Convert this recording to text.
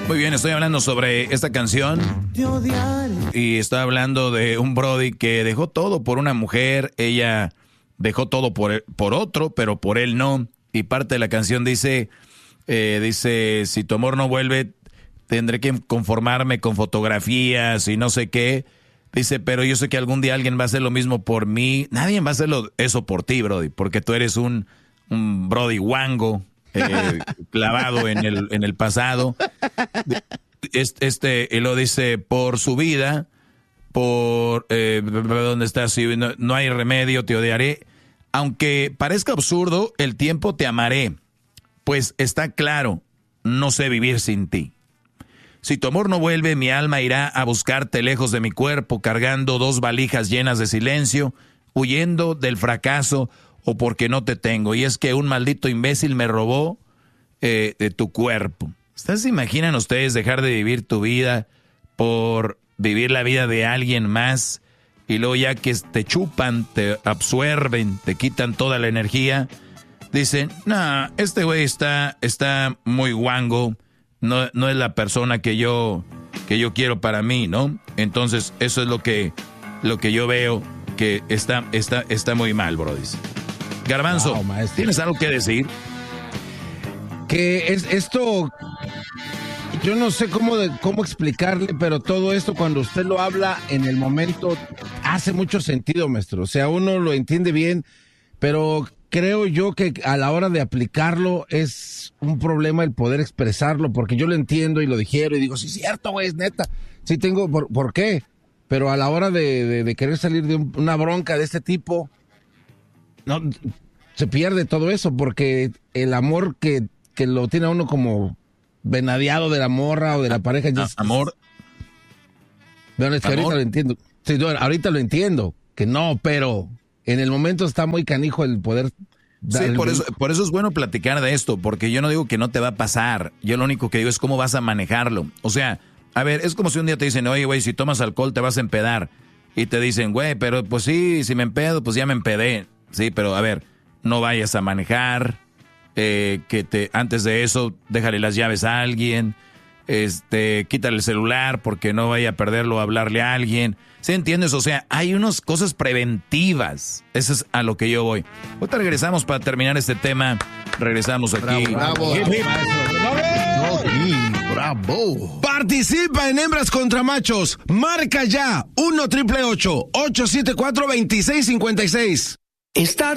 Muy bien, estoy hablando sobre esta canción y estoy hablando de un brody que dejó todo por una mujer, ella dejó todo por otro, pero por él no. Y parte de la canción dice, si tu amor no vuelve, tendré que conformarme con fotografías y no sé qué. Dice, pero yo sé que algún día alguien va a hacer lo mismo por mí. Nadie va a hacer eso por ti, brody, porque tú eres un brody guango, clavado en el pasado. Él lo dice, por su vida, ¿dónde estás? Si no hay remedio, te odiaré. Aunque parezca absurdo, el tiempo te amaré, pues está claro, no sé vivir sin ti. Si tu amor no vuelve, mi alma irá a buscarte lejos de mi cuerpo, cargando 2 valijas llenas de silencio, huyendo del fracaso o porque no te tengo. Y es que un maldito imbécil me robó de tu cuerpo. ¿Ustedes se imaginan ustedes dejar de vivir tu vida por vivir la vida de alguien más? Y luego ya que te chupan, te absorben, te quitan toda la energía, dicen, no, este güey está muy guango, no es la persona que yo quiero para mí, ¿no? Entonces, eso es lo que yo veo que está muy mal, brody. Garbanzo, wow, ¿tienes algo que decir? Que esto, yo no sé cómo explicarle, pero todo esto cuando usted lo habla en el momento hace mucho sentido, maestro. O sea, uno lo entiende bien, pero creo yo que a la hora de aplicarlo es un problema el poder expresarlo, porque yo lo entiendo y lo digiero y digo, sí, cierto, güey, es neta. Sí tengo, ¿por qué? Pero a la hora de querer salir de una bronca de este tipo, no, se pierde todo eso, porque el amor que lo tiene a uno como venadeado de la morra o de la pareja. Amor. Bueno, es que ahorita lo entiendo. Sí, ahorita lo entiendo, que no, pero en el momento está muy canijo el poder. Sí, por eso es bueno platicar de esto, porque yo no digo que no te va a pasar. Yo lo único que digo es cómo vas a manejarlo. O sea, a ver, es como si un día te dicen, oye, güey, si tomas alcohol te vas a empedar. Y te dicen, güey, pero pues sí, si me empedo, pues ya me empedé. Sí, pero a ver, no vayas a manejar. Antes de eso, déjale las llaves a alguien, quítale el celular porque no vaya a perderlo o hablarle a alguien. ¿Sí entiendes? O sea, hay unas cosas preventivas. Eso es a lo que yo voy. Ahorita regresamos para terminar este tema. Regresamos aquí. Bravo. Bravo. Participa en Hembras contra Machos. Marca ya 1-888-874-2656. Está